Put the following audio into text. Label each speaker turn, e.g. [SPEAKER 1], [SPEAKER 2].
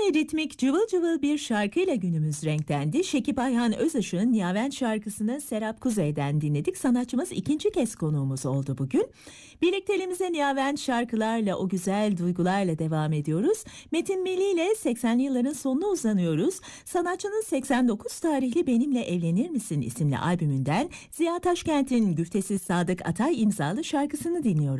[SPEAKER 1] ve ritmik cıvıl cıvıl bir şarkıyla günümüz renklendi. Şekip Ayhan Özışık'ın Niyavent şarkısını Serap Kuzey'den dinledik. Sanatçımız ikinci kez konuğumuz oldu bugün. Birlikteliğimize Niyavent şarkılarla, o güzel duygularla devam ediyoruz. Metin Meli ile 80'li yılların sonuna uzanıyoruz. Sanatçının 89 tarihli Benimle Evlenir Misin isimli albümünden Ziya Taşkent'in Güftesiz Sadık Atay imzalı şarkısını dinliyoruz.